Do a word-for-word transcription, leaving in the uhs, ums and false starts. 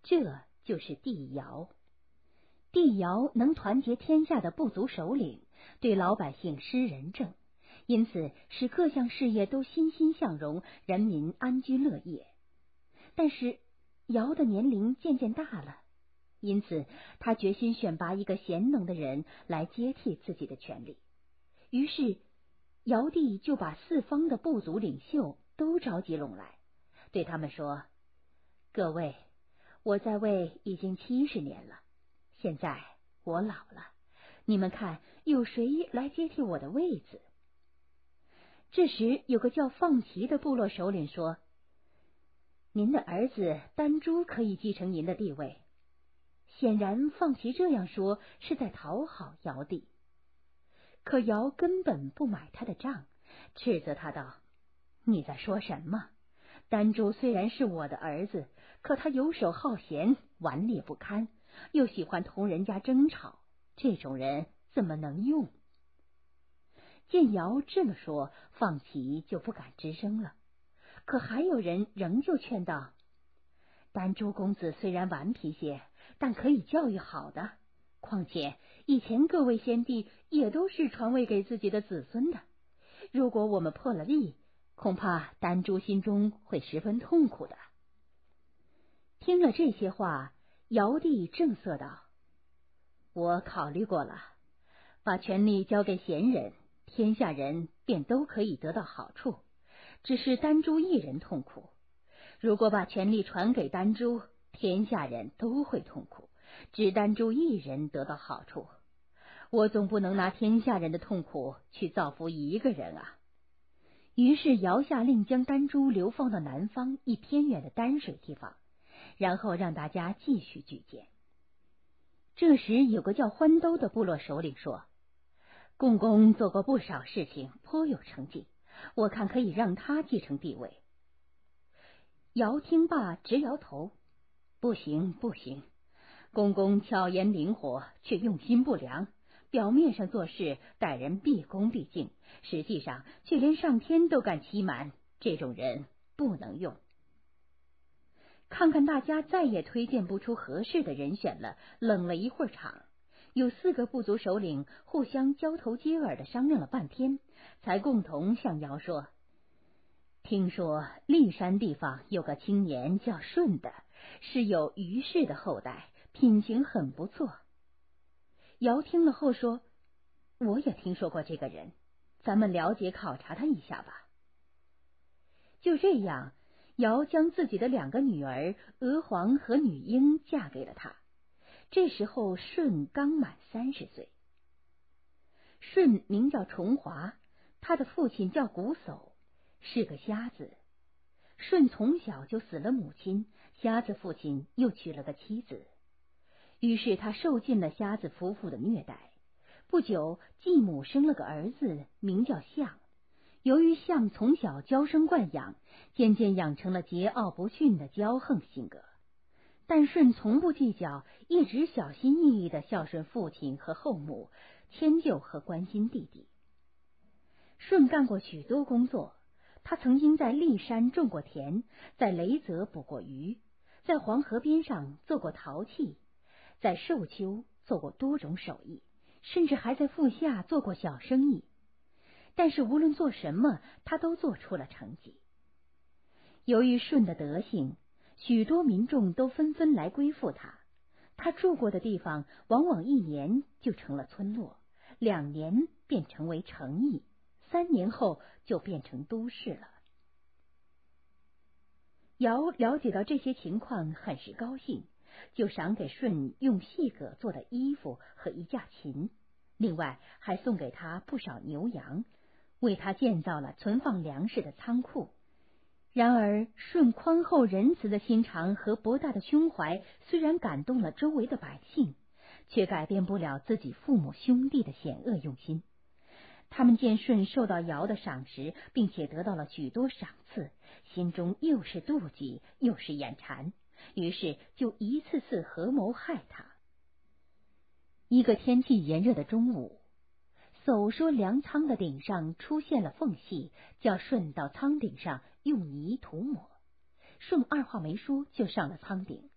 这就是帝尧。帝尧能团结天下的部族首领，对老百姓施仁政，因此使各项事业都欣欣向荣，人民安居乐业。但是尧的年龄渐渐大了，因此他决心选拔一个贤能的人来接替自己的权力。于是尧帝就把四方的部族领袖都召集拢来，对他们说：各位，我在位已经七十年了，现在我老了，你们看有谁来接替我的位子？这时有个叫放齐的部落首领说：您的儿子丹朱可以继承您的地位。显然放齐这样说是在讨好尧帝，可尧根本不买他的账，斥责他道：你在说什么？丹朱虽然是我的儿子，可他游手好闲，顽劣不堪，又喜欢同人家争吵，这种人怎么能用？见尧这么说，放齐就不敢吱声了。可还有人仍旧劝道：丹朱公子虽然顽皮些，但可以教育好的，况且以前各位先帝也都是传位给自己的子孙的，如果我们破了例，恐怕丹朱心中会十分痛苦的。听了这些话，尧帝正色道：我考虑过了，把权力交给贤人，天下人便都可以得到好处，只是丹朱一人痛苦。如果把权力传给丹朱，天下人都会痛苦，只丹朱一人得到好处。我总不能拿天下人的痛苦去造福一个人啊。于是尧下令将丹朱流放到南方一偏远的丹水地方，然后让大家继续举荐。这时有个叫欢兜的部落首领说：共工做过不少事情，颇有成绩，我看可以让他继承帝位。尧听罢直摇头：不行不行，公公巧言灵活，却用心不良，表面上做事待人毕恭毕敬，实际上却连上天都敢欺瞒，这种人不能用。看看大家再也推荐不出合适的人选了，冷了一会儿场，有四个部族首领互相交头接耳的商量了半天，才共同向尧说：听说骊山地方有个青年叫舜的，是有虞氏的后代，品行很不错。尧听了后说：我也听说过这个人，咱们了解考察他一下吧。就这样，尧将自己的两个女儿娥皇和女英嫁给了他。这时候舜刚满三十岁。舜名叫重华，他的父亲叫瞽叟，是个瞎子。舜从小就死了母亲，瞎子父亲又娶了个妻子，于是他受尽了瞎子夫妇的虐待。不久，继母生了个儿子，名叫象。由于象从小娇生惯养，渐渐养成了桀骜不驯的骄横性格。但舜从不计较，一直小心翼翼地孝顺父亲和后母，迁就和关心弟弟。舜干过许多工作，他曾经在骊山种过田，在雷泽捕过鱼，在黄河边上做过陶器，在寿丘做过多种手艺，甚至还在腹下做过小生意。但是无论做什么，他都做出了成绩。由于舜的德行，许多民众都纷纷来归附他。他住过的地方往往一年就成了村落，两年便成为城邑，三年后就变成都市了。尧了解到这些情况，很是高兴，就赏给舜用细葛做的衣服和一架琴，另外还送给他不少牛羊，为他建造了存放粮食的仓库。然而舜宽厚仁慈的心肠和博大的胸怀虽然感动了周围的百姓，却改变不了自己父母兄弟的险恶用心。他们见舜受到尧的赏识，并且得到了许多赏赐，心中又是妒忌又是眼馋，于是就一次次合谋害他。一个天气炎热的中午，叟说粮仓的顶上出现了缝隙，叫舜到仓顶上用泥涂抹。舜二话没说就上了仓顶，